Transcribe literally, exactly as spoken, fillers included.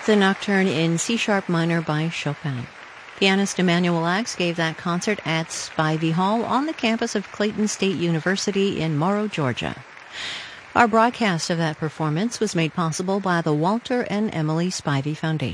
the Nocturne in C-sharp minor by Chopin. Pianist Emanuel Ax gave that concert at Spivey Hall on the campus of Clayton State University in Morrow, Georgia. Our broadcast of that performance was made possible by the Walter and Emily Spivey Foundation.